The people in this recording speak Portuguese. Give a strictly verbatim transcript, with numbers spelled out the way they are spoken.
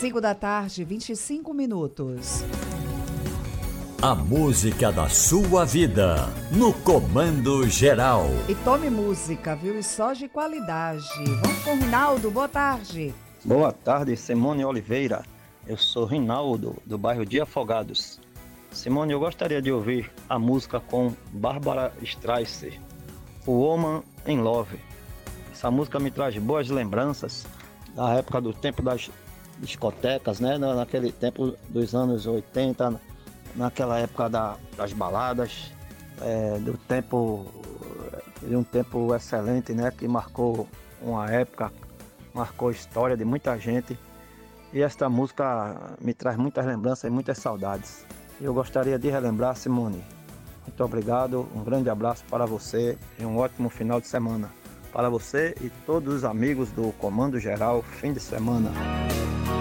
cinco da tarde, vinte e cinco minutos. A música da sua vida, no Comando Geral. E tome música, viu? E só de qualidade. Vamos com o Rinaldo, boa tarde. Boa tarde, Simone Oliveira. Eu sou Rinaldo, do bairro de Afogados. Simone, eu gostaria de ouvir a música com Bárbara Streisand, O Woman in Love. Essa música me traz boas lembranças da época do tempo das discotecas, né? Naquele tempo dos anos oitenta, naquela época da, das baladas, é, do tempo, de um tempo excelente, né? Que marcou uma época, marcou a história de muita gente. E esta música me traz muitas lembranças e muitas saudades. Eu gostaria de relembrar, Simone. Muito obrigado, um grande abraço para você e um ótimo final de semana para você e todos os amigos do Comando Geral, fim de semana.